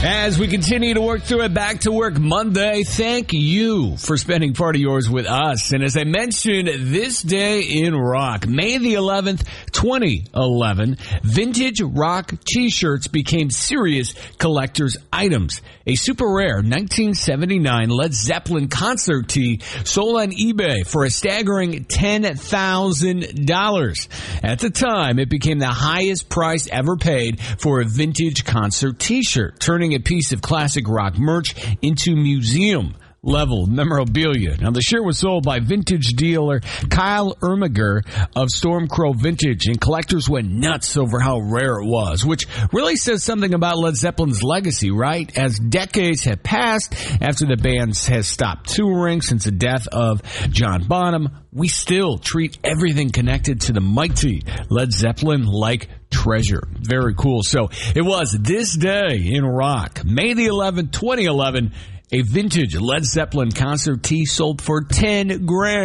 As we continue to work through it, Back to Work Monday, thank you for spending part of yours with us. And as I mentioned, this day in rock, May the 11th, 2011, vintage rock t-shirts became serious collector's items. A super rare 1979 Led Zeppelin concert tee sold on eBay for a staggering $10,000. At the time, it became the highest price ever paid for a vintage concert t-shirt, turning a piece of classic rock merch into museum-level memorabilia. Now, the shirt was sold by vintage dealer Kyle Ermiger of Stormcrow Vintage, and collectors went nuts over how rare it was, which really says something about Led Zeppelin's legacy, right? As decades have passed after the band has stopped touring since the death of John Bonham, we still treat everything connected to the mighty Led Zeppelin like treasure. Very cool. So it was this day in rock, May the 11th, 2011, a vintage Led Zeppelin concert tee sold for $10,000.